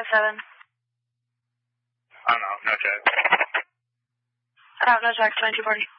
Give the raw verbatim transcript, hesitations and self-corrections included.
five seven. I don't know. No check. I don't know, check. twenty-two forty.